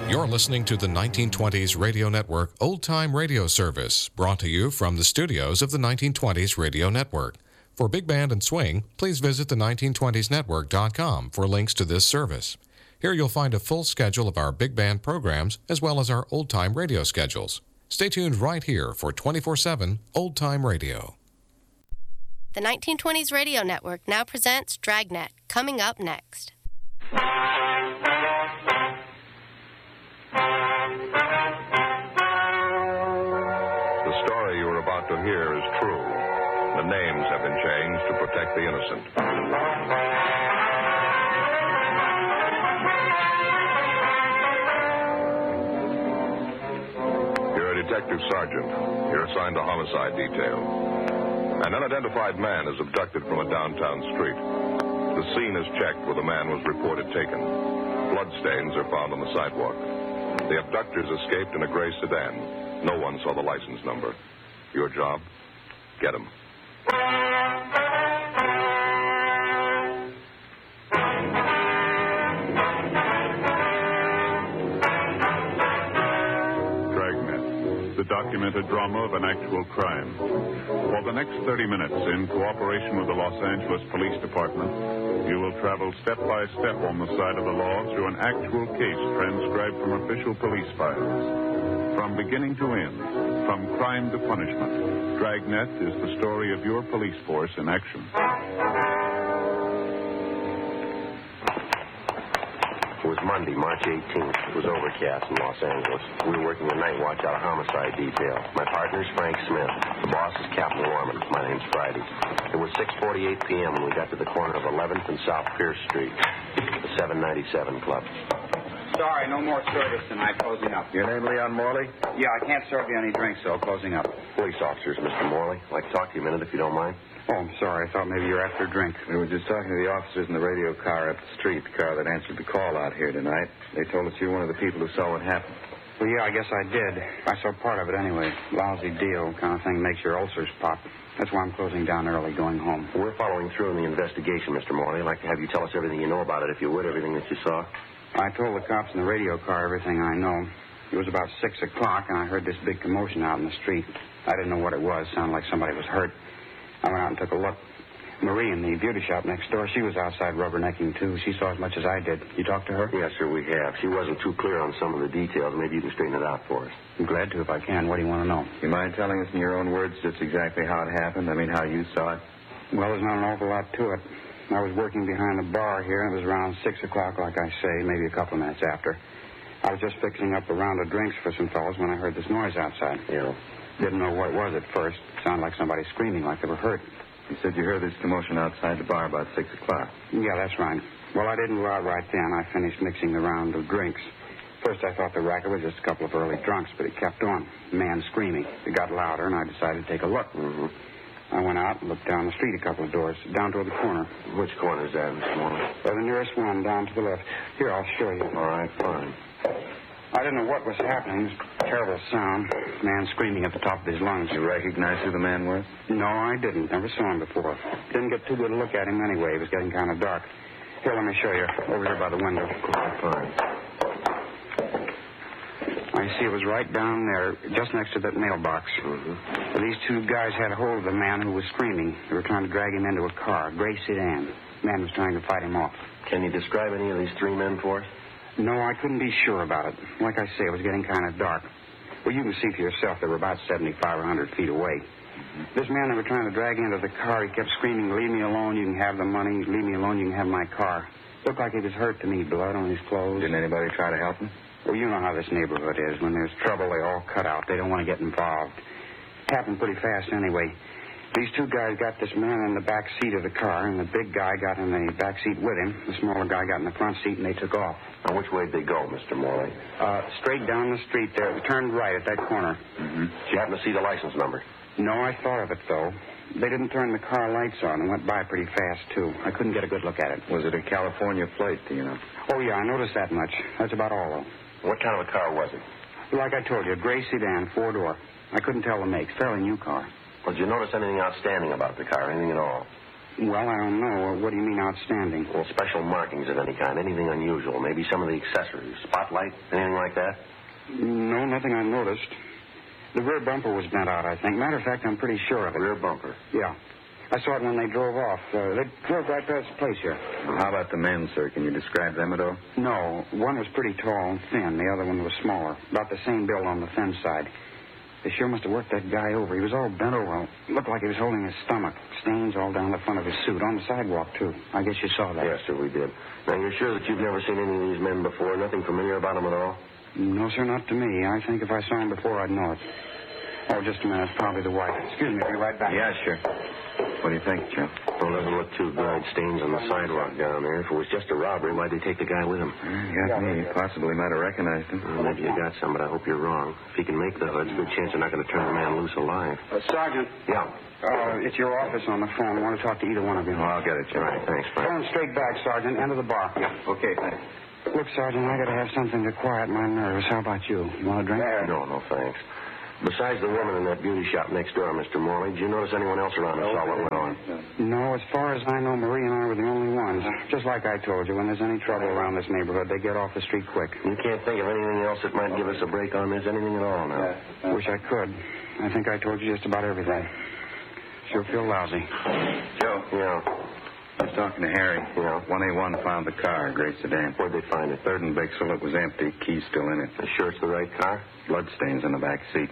You're listening to the 1920s Radio Network Old Time Radio Service, brought to you from the studios of the 1920s Radio Network. For Big Band and Swing, please visit the 1920snetwork.com for links to this service. Here you'll find a full schedule of our big band programs as well as our old-time radio schedules. Stay tuned right here for 24/7 old-time radio. The 1920s Radio Network now presents Dragnet, coming up next. The story you are about to hear is true. The names have been changed to protect the innocent. You're a detective sergeant. You're assigned to homicide detail. An unidentified man is abducted from a downtown street. The scene is checked where the man was reported taken. Bloodstains are found on the sidewalk. The abductors escaped in a gray sedan. No one saw the license number. Your job? Get him. Dragnet, the documented drama of an actual crime. For the next 30 minutes, in cooperation with the Los Angeles Police Department, you will travel step by step on the side of the law through an actual case transcribed from official police files. From beginning to end, from crime to punishment, Dragnet is the story of your police force in action. It was Monday, March 18th. It was overcast in Los Angeles. We were working the night watch out of homicide detail. My partner's Frank Smith. The boss is Captain Warman. My name's Friday. It was 6:48 p.m. when we got to the corner of 11th and South Pierce Street, the 797 Club. Sorry, no more service tonight. Closing up. Your name, Leon Morley? Yeah, I can't serve you any drinks, so closing up. Police officers, Mr. Morley. I'd like to talk to you a minute, if you don't mind. Oh, I'm sorry. I thought maybe you were after a drink. We were just talking to the officers in the radio car up the street, the car that answered the call out here tonight. They told us you were one of the people who saw what happened. Well, yeah, I guess I did. I saw part of it anyway. Lousy deal kind of thing, makes your ulcers pop. That's why I'm closing down early, going home. We're following through in the investigation, Mr. Morley. I'd like to have you tell us everything you know about it, if you would, everything that you saw. I told the cops in the radio car everything I know. It was about 6 o'clock, and I heard this big commotion out in the street. I didn't know what it was. Sounded like somebody was hurt. I went out and took a look. Marie in the beauty shop next door, she was outside rubbernecking, too. She saw as much as I did. You talked to her? Yes, sir, we have. She wasn't too clear on some of the details. Maybe you can straighten it out for us. I'm glad to if I can. What do you want to know? You mind telling us in your own words just exactly how it happened? I mean, how you saw it? Well, there's not an awful lot to it. I was working behind the bar here, and it was around 6 o'clock, like I say, maybe a couple of minutes after. I was just fixing up a round of drinks for some fellows when I heard this noise outside. Yeah. Didn't know what it was at first. It sounded like somebody screaming, like they were hurt. You said you heard this commotion outside the bar about 6 o'clock. Yeah, that's right. Well, I didn't go out right then. I finished mixing the round of drinks. First, I thought the racket was just a couple of early drunks, but it kept on. The man screaming. It got louder, and I decided to take a look. Mm-hmm. I went out and looked down the street a couple of doors, down toward the corner. Which corner is that, Mr. Morley? The nearest one, down to the left. Here, I'll show you. All right, fine. I didn't know what was happening. It was a terrible sound. Man screaming at the top of his lungs. You recognize who the man was? No, I didn't. Never saw him before. Didn't get too good a look at him anyway. It was getting kind of dark. Here, let me show you. Over here by the window. Fine. I see it was right down there, just next to that mailbox. Mm-hmm. These two guys had hold of the man who was screaming. They were trying to drag him into a car, a gray sedan. The man was trying to fight him off. Can you describe any of these three men for us? No, I couldn't be sure about it. Like I say, it was getting kind of dark. Well, you can see for yourself they were about 75 or 100 feet away. Mm-hmm. This man they were trying to drag into the car, he kept screaming, "Leave me alone, you can have the money. Leave me alone, you can have my car." Looked like he was hurt to me, blood on his clothes. Didn't anybody try to help him? Well, you know how this neighborhood is. When there's trouble, they all cut out. They don't want to get involved. It happened pretty fast anyway. These two guys got this man in the back seat of the car, and the big guy got in the back seat with him. The smaller guy got in the front seat, and they took off. Now, which way did they go, Mr. Morley? Straight down the street there. They turned right at that corner. Mm-hmm. Did you happen to see the license number? No, I thought of it, though. They didn't turn the car lights on and went by pretty fast, too. I couldn't get a good look at it. Was it a California plate, do you know? Oh, yeah, I noticed that much. That's about all, though. What kind of a car was it? Like I told you, a gray sedan, four-door. I couldn't tell the make. Fairly new car. Well, did you notice anything outstanding about the car, anything at all? Well, I don't know. What do you mean outstanding? Well, special markings of any kind, anything unusual. Maybe some of the accessories, spotlight, anything like that? No, nothing I noticed. The rear bumper was bent out, I think. Matter of fact, I'm pretty sure of it. Rear bumper? Yeah. I saw it when they drove off. They drove right past the place here. Well, how about the men, sir? Can you describe them at all? No, one was pretty tall and thin. The other one was smaller. About the same build on the thin side. They sure must have worked that guy over. He was all bent over. Looked like he was holding his stomach. Stains all down the front of his suit. On the sidewalk, too. I guess you saw that. Yes, sir, we did. Now, you're sure that you've never seen any of these men before? Nothing familiar about them at all? No, sir, not to me. I think if I saw him before, I'd know it. Oh, just a minute. Probably the wife. Excuse me. I'll be right back. Yeah, sure. What do you think, Joe? Well, it doesn't look too good. Stains on the sidewalk down there. If it was just a robbery, why'd they take the guy with them? You got me. Possibly might have recognized him. Well, maybe you got some, but I hope you're wrong. If he can make the hood, good chance they're not going to turn the man loose alive. Sergeant. Yeah. It's your office on the phone. I want to talk to either one of you. Oh, I'll get it, Joe. All right, thanks, Frank. Going straight back, Sergeant. Enter the bar. Yeah. Okay, thanks. Look, Sergeant, I got to have something to quiet my nerves. How about you? You want a drink? No, thanks. Besides the woman in that beauty shop next door, Mr. Morley, did you notice anyone else around who saw what went on? No, as far as I know, Marie and I were the only ones. Just like I told you, when there's any trouble around this neighborhood, they get off the street quick. You can't think of anything else that might give us a break on this? Anything at all now? Wish I could. I think I told you just about everything. Sure feel lousy. Joe. Yeah. I was talking to Harry. Yeah. 1A1 found the car, a gray sedan. Where'd they find it? 3rd and Bixel. It was empty. Key's still in it. You sure it's the right car? Bloodstains in the back seat.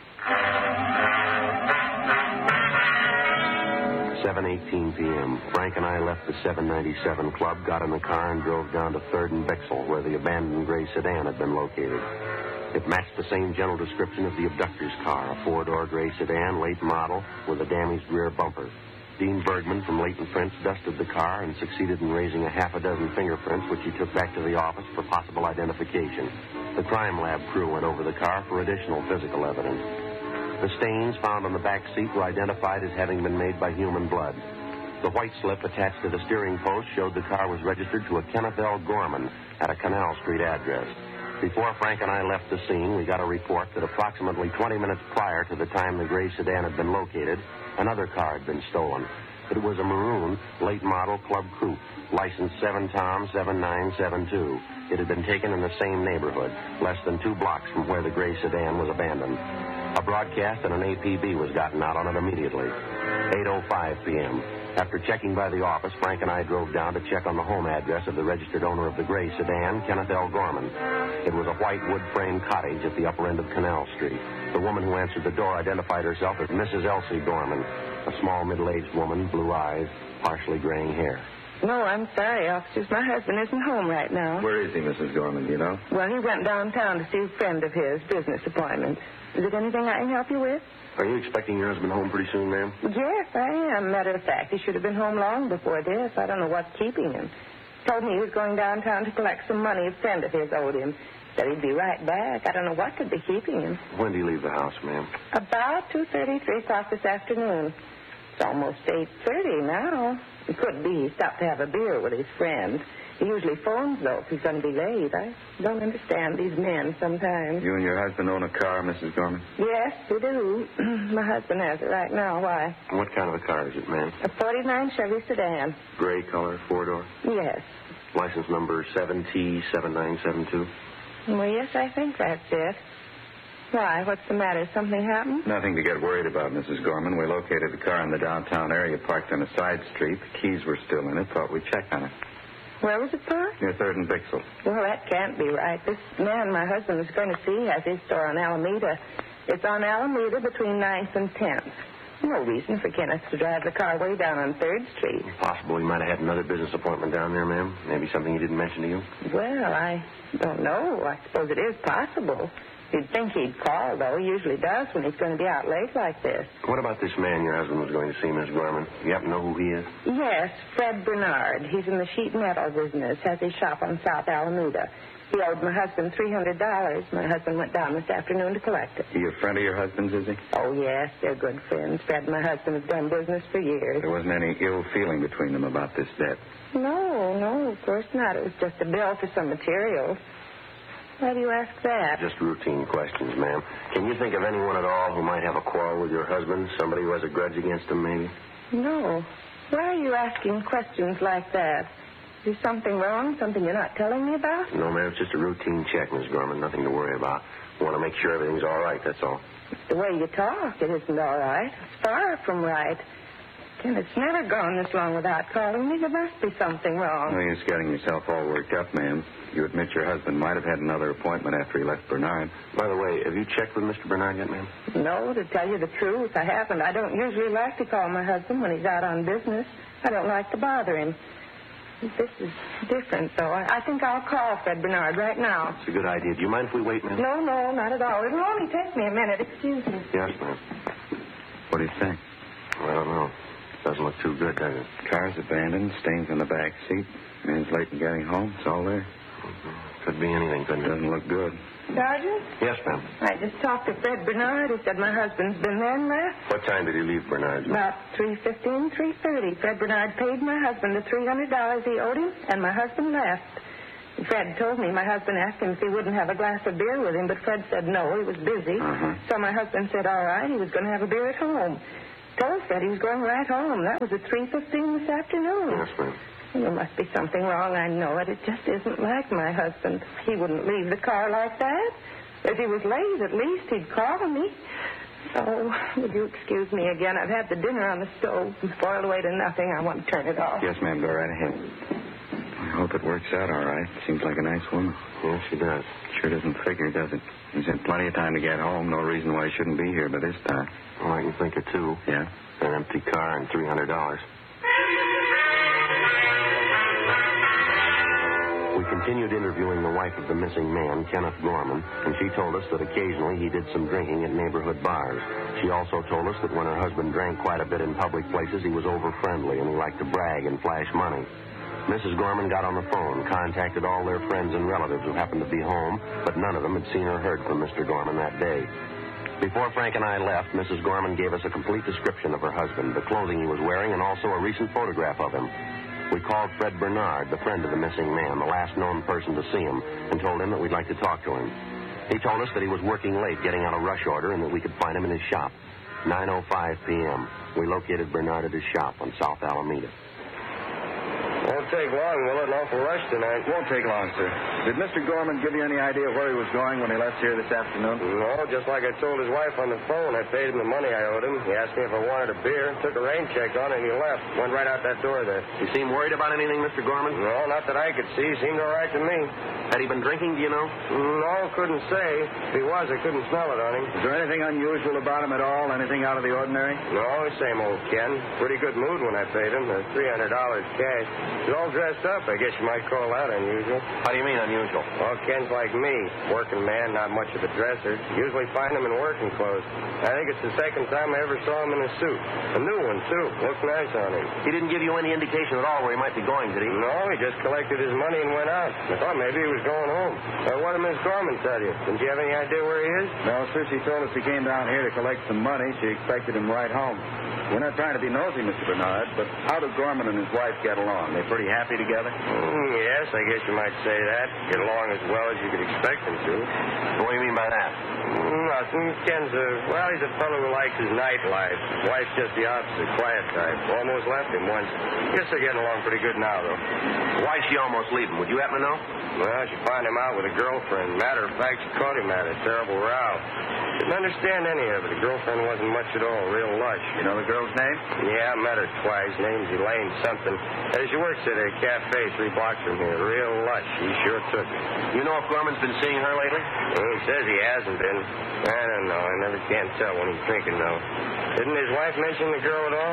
7:18 p.m. Frank and I left the 797 Club, got in the car, and drove down to 3rd and Bixel, where the abandoned gray sedan had been located. It matched the same general description of the abductor's car, a 4-door gray sedan, late model, with a damaged rear bumper. Dean Bergman from Leighton Prince dusted the car and succeeded in raising a half a dozen fingerprints, which he took back to the office for possible identification. The crime lab crew went over the car for additional physical evidence. The stains found on the back seat were identified as having been made by human blood. The white slip attached to the steering post showed the car was registered to a Kenneth L. Gorman at a Canal Street address. Before Frank and I left the scene, we got a report that approximately 20 minutes prior to the time the gray sedan had been located, another car had been stolen. It was a maroon, late model Club Coupe, license 7-Tom 7972. It had been taken in the same neighborhood, less than 2 blocks from where the gray sedan was abandoned. A broadcast and an APB was gotten out on it immediately. 8:05 p.m. After checking by the office, Frank and I drove down to check on the home address of the registered owner of the gray sedan, Kenneth L. Gorman. It was a white wood-frame cottage at the upper end of Canal Street. The woman who answered the door identified herself as Mrs. Elsie Gorman, a small middle-aged woman, blue eyes, partially graying hair. No, I'm sorry, officers. My husband isn't home right now. Where is he, Mrs. Gorman, do you know? Well, he went downtown to see a friend of his, business appointment. Is there anything I can help you with? Are you expecting your husband home pretty soon, ma'am? Yes, I am. Matter of fact, he should have been home long before this. I don't know what's keeping him. Told me he was going downtown to collect some money a friend of his owed him. Said he'd be right back. I don't know what could be keeping him. When do you leave the house, ma'am? About 2:30, 3 o'clock this afternoon. It's almost 8:30 now. It could be he stopped to have a beer with his friend. He usually phones, though, if he's going to be late. I don't understand these men sometimes. You and your husband own a car, Mrs. Gorman? Yes, we do. My husband has it right now. Why? What kind of a car is it, ma'am? A 49 Chevy sedan. Gray color, 4-door? Yes. License number 7T7972? Well, yes, I think that's it. Why? What's the matter? Something happened? Nothing to get worried about, Mrs. Gorman. We located the car in the downtown area, parked on a side street. The keys were still in it. Thought we'd check on it. Where was it parked? Near 3rd and Bixel. Well, that can't be right. This man my husband was going to see has his store on Alameda. It's on Alameda between 9th and 10th. No reason for Kenneth to drive the car way down on 3rd Street. Possible he might have had another business appointment down there, ma'am. Maybe something he didn't mention to you. Well, I don't know. I suppose it is possible. You'd think he'd call, though. He usually does when he's going to be out late like this. What about this man your husband was going to see, Miss Gorman? You happen to know who he is? Yes, Fred Bernard. He's in the sheet metal business, has his shop on South Alameda. He owed my husband $300. My husband went down this afternoon to collect it. He a friend of your husband's, is he? Oh, yes, they're good friends. Fred and my husband have done business for years. There wasn't any ill feeling between them about this debt? No, of course not. It was just a bill for some materials. Why do you ask that? Just routine questions, ma'am. Can you think of anyone at all who might have a quarrel with your husband? Somebody who has a grudge against him, maybe? No. Why are you asking questions like that? Is there something wrong? Something you're not telling me about? No, ma'am, it's just a routine check, Miss Gorman. Nothing to worry about. I want to make sure everything's all right, that's all. The way you talk, it isn't all right. It's far from right. Kenneth's never gone this long without calling me. There must be something wrong. Well, you're just getting yourself all worked up, ma'am. You admit your husband might have had another appointment after he left Bernard. By the way, have you checked with Mr. Bernard yet, ma'am? No, to tell you the truth, I haven't. I don't usually like to call my husband when he's out on business. I don't like to bother him. This is different, though. I think I'll call Fred Bernard right now. It's a good idea. Do you mind if we wait, ma'am? No, not at all. It'll only take me a minute. Excuse me. Yes, ma'am. What do you think? I don't know. Doesn't look too good, does it? Car's abandoned, stains in the back seat. Man's late in getting home. It's all there. Could be anything, couldn't it? Doesn't look good. Sergeant? Yes, ma'am. I just talked to Fred Bernard. He said my husband's been there and left. What time did he leave Bernard's? About 3:15, 3:30. Fred Bernard paid my husband the $300 he owed him, and my husband left. Fred told me my husband asked him if he wouldn't have a glass of beer with him, but Fred said no, he was busy. So my husband said all right, he was going to have a beer at home. Told Fred he was going right home. That was at 3:15 this afternoon. Yes, ma'am. There must be something wrong, I know it. It just isn't like my husband. He wouldn't leave the car like that. If he was late, at least he'd call me. Oh, would you excuse me again? I've had the dinner on the stove and boiled away to nothing. I want to turn it off. Yes, ma'am. Go right ahead. I hope it works out all right. Seems like a nice woman. Yes, she does. Sure doesn't figure, does it? He's had plenty of time to get home. No reason why he shouldn't be here by this time. Well, I can think of two. Yeah? An empty car and $300. We continued interviewing the wife of the missing man, Kenneth Gorman, and she told us that occasionally he did some drinking at neighborhood bars. She also told us that when her husband drank quite a bit in public places, he was over-friendly and he liked to brag and flash money. Mrs. Gorman got on the phone, contacted all their friends and relatives who happened to be home, but none of them had seen or heard from Mr. Gorman that day. Before Frank and I left, Mrs. Gorman gave us a complete description of her husband, the clothing he was wearing, and also a recent photograph of him. We called Fred Bernard, the friend of the missing man, the last known person to see him, and told him that we'd like to talk to him. He told us that he was working late, getting out a rush order, and that we could find him in his shop. 9:05 p.m. We located Bernard at his shop on South Alameda. Won't take long, will it? An awful rush tonight. Won't take long, sir. Did Mr. Gorman give you any idea where he was going when he left here this afternoon? No, just like I told his wife on the phone. I paid him the money I owed him. He asked me if I wanted a beer, took a rain check on it, and he left. Went right out that door there. You seem worried about anything, Mr. Gorman? No, not that I could see. Seemed all right to me. Had he been drinking, do you know? No, couldn't say. If he was, I couldn't smell it on him. Is there anything unusual about him at all? Anything out of the ordinary? No, same old Ken. Pretty good mood when I paid him. The $300 cash. He's all dressed up. I guess you might call that unusual. How do you mean unusual? Well, Ken's like me. Working man, not much of a dresser. Usually find him in working clothes. I think it's the second time I ever saw him in a suit. A new one, too. Looks nice on him. He didn't give you any indication at all where he might be going, did he? No, he just collected his money and went out. I thought maybe he was going home. What did Miss Gorman tell you? Didn't you have any idea where he is? No, sir. She told us he came down here to collect some money. She expected him right home. We're not trying to be nosy, Mr. Bernard, but how do Gorman and his wife get along? They pretty happy together? Yes, I guess you might say that. Get along as well as you could expect them to. What do you mean by that? Nothing. Ken's he's a fellow who likes his nightlife. His wife's just the opposite, quiet type. Almost left him once. Guess they're getting along pretty good now, though. Why'd she almost leave him? Would you happen to know? Well, she found him out with a girlfriend. Matter of fact, she caught him at a terrible row. Didn't understand any of it. The girlfriend wasn't much at all. Real lush. You know the girl's name? Yeah, I met her twice. Name's Elaine something. She works at a cafe 3 blocks from here. Real lush. He sure took it. You know if Gorman's been seeing her lately? He says he hasn't been. I don't know. I never can tell when he's drinking, though. Didn't his wife mention the girl at all?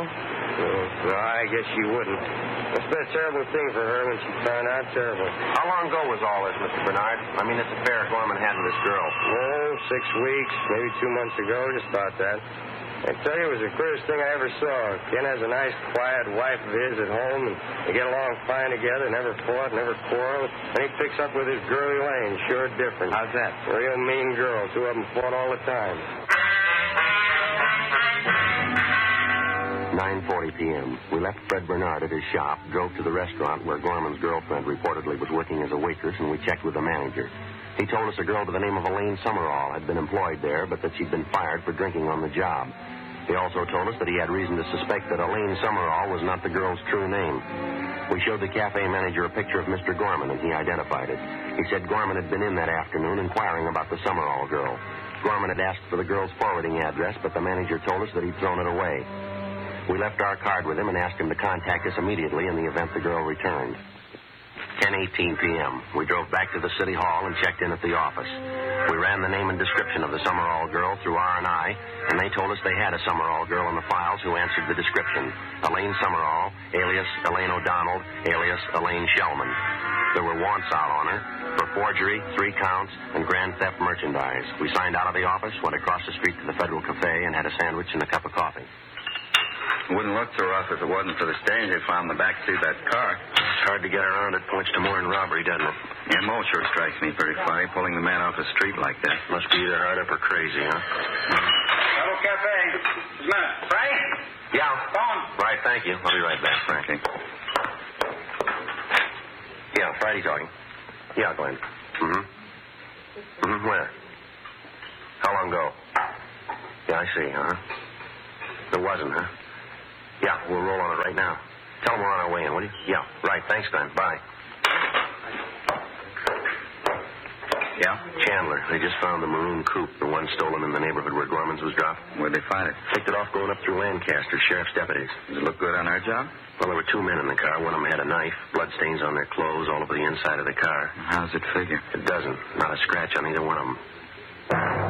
No, I guess she wouldn't. It's been a terrible thing for her when she found out. Terrible. How long ago was all this, Mr. Bernard? I mean, this affair Gorman had with this girl. Oh, 6 weeks, maybe 2 months ago, just about that. I tell you, it was the queerest thing I ever saw. Ken has a nice, quiet wife of his at home, and they get along fine together, never fought, never quarreled. And he picks up with his girl Elaine, sure different. How's that? Real mean girl. 2 of them fought all the time. 9:40 p.m. We left Fred Bernard at his shop, drove to the restaurant where Gorman's girlfriend reportedly was working as a waitress, and we checked with the manager. He told us a girl by the name of Elaine Summerall had been employed there, but that she'd been fired for drinking on the job. He also told us that he had reason to suspect that Elaine Summerall was not the girl's true name. We showed the cafe manager a picture of Mr. Gorman, and he identified it. He said Gorman had been in that afternoon inquiring about the Summerall girl. Gorman had asked for the girl's forwarding address, but the manager told us that he'd thrown it away. We left our card with him and asked him to contact us immediately in the event the girl returned. 10:18 p.m. We drove back to the city hall and checked in at the office. We ran the name and description of the Summerall girl through R&I, and they told us they had a Summerall girl in the files who answered the description. Elaine Summerall, alias Elaine O'Donnell, alias Elaine Shellman. There were wants out on her for forgery, 3 counts, and grand theft merchandise. We signed out of the office, went across the street to the Federal Cafe, and had a sandwich and a cup of coffee. It wouldn't look so rough if it wasn't for the stains they found in the back seat of that car. It's hard to get around it. Points to more than robbery, doesn't it? Yeah, Mo sure strikes me pretty funny, pulling the man off the street like that. Must be either hard up or crazy, huh? Hello, Cafe. Just a minute. Frank? Yeah. Phone. Right, thank you. I'll be right back, Frank. Okay. Yeah, Friday talking. Yeah, Glenn. Where? How long ago? Yeah, I see, huh? There wasn't, huh? Yeah, we'll roll on it right now. Tell them we're on our way in, will you? Yeah, right. Thanks, Glenn. Bye. Yeah? Chandler. They just found the maroon coupe, the one stolen in the neighborhood where Gorman's was dropped. Where'd they find it? Picked it off going up through Lancaster, sheriff's deputies. Does it look good on our job? Well, there were 2 men in the car. One of them had a knife, bloodstains on their clothes, all over the inside of the car. How's it figure? It doesn't. Not a scratch on either one of them.